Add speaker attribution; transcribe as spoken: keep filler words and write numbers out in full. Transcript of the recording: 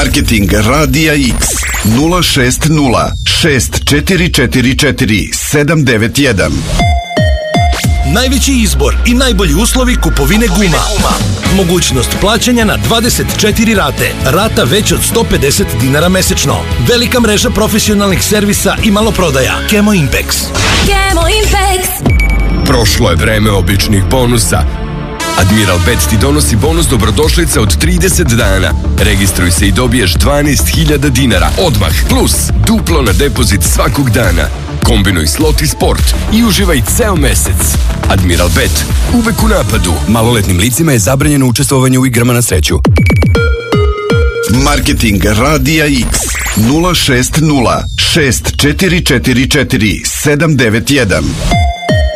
Speaker 1: Marketing Radija X nula šest nula šest četiri četiri četiri sedam devet jedan.
Speaker 2: Najveći izbor i najbolji uslovi kupovine guma. Mogućnost plaćanja na dvadeset četiri rate. Rata već od sto pedeset dinara mesečno. Velika mreža profesionalnih servisa i maloprodaja. Kemo Impex.
Speaker 3: Kemo Impex.
Speaker 4: Prošlo je vreme običnih bonusa. Admiral Bet ti donosi bonus dobrodošlica od trideset dana. Registruj se i dobiješ dvanaest hiljada dinara odmah, plus duplo na depozit svakog dana. Kombinuj slot i sport i uživaj ceo mesec. Admiral Bet, uvek u napadu.
Speaker 5: Maloletnim licima je zabranjeno učestvovanje u igrama na sreću.
Speaker 1: Marketing Radija X nula šest nula šest četiri četiri četiri sedam devet jedan.